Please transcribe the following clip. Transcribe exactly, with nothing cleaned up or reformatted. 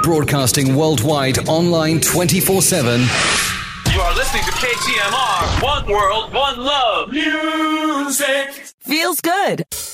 Broadcasting worldwide, online twenty-four seven. You are listening to K T M R. One world, one love. Music. Feels good.